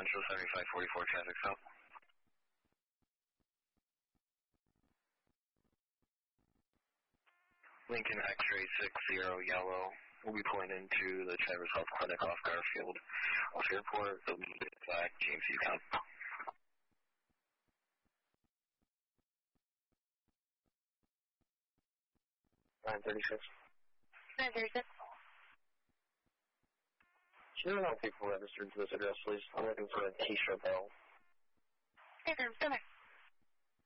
Central 7544 traffic stop. Lincoln X-ray 60 yellow. We'll be pulling into the Traverse Health Clinic off Garfield. Off airport, the lead flag, James Yukon. 936. 936. Can you know people registered to this address, please? I'm looking for a Keisha Bell. Hey, there.